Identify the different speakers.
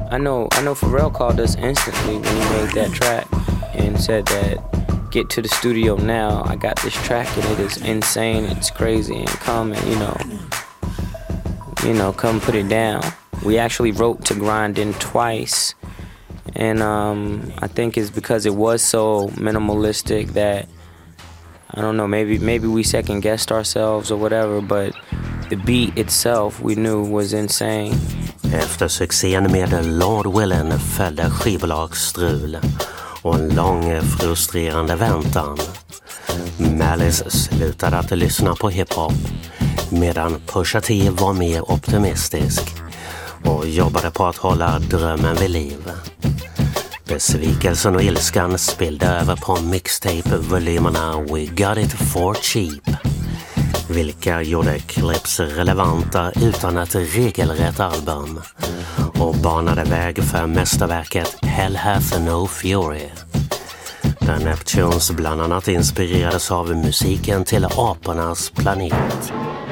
Speaker 1: I know Pharrell called us instantly when he made that track and said that, get to the studio now, I got this track and it is insane, it's crazy, and come and, come put it down. We actually wrote to Grind In twice, and I think it's because it was so minimalistic that, I don't know, maybe we second guessed ourselves or whatever, but the beat itself we knew was insane.
Speaker 2: Efter succén med Lord Willin följde skivbolagsstrul och en lång frustrerande väntan. Malice slutade att lyssna på hiphop, medan Pusha T var mer optimistisk och jobbade på att hålla drömmen vid liv. Besvikelsen och ilskan spillde över på mixtape-volymerna We Got It For Cheap, vilka gjorde clips relevanta utan ett regelrätt album och banade väg för mästerverket Hell Hath No Fury, där Neptunes bland annat inspirerades av musiken till Apornas planet.